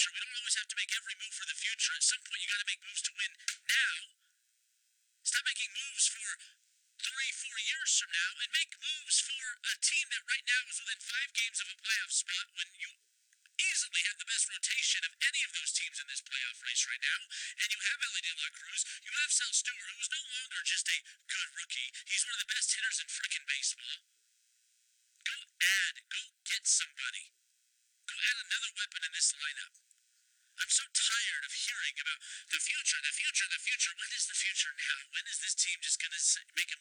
future. We don't always have to make every move for the future. At some point, you got to make moves to win now. Stop making moves for 3-4 years from now and make moves for a team that right now is within 5 games of a playoff spot when you easily have the best rotation of any of those teams in this playoff race right now. And you have Ellie De La Cruz, you have Sal Stewart, who is no longer just a good rookie. He's one of the best hitters in frickin' baseball. Go get somebody. Go add another weapon in this lineup. I'm so tired of hearing about the future. When is the future now? When is this team just going to make a